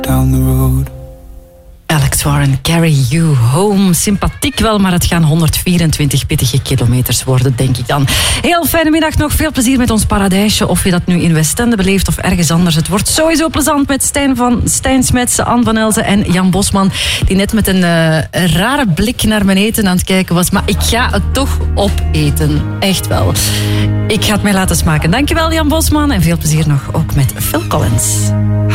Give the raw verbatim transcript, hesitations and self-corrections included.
down the road. Alex Warren, Carry You Home. Sympathiek wel, maar het gaan honderdvierentwintig pittige kilometers worden, denk ik dan. Heel fijne middag nog. Veel plezier met ons paradijsje. Of je dat nu in Westende beleeft of ergens anders. Het wordt sowieso plezant met Stijn, van, Stijn Smetsen, Anne van Elzen en Jan Bosman. Die net met een, uh, een rare blik naar mijn eten aan het kijken was. Maar ik ga het toch opeten. Echt wel. Ik ga het mij laten smaken. Dankjewel, Jan Bosman. En veel plezier nog ook met Phil Collins.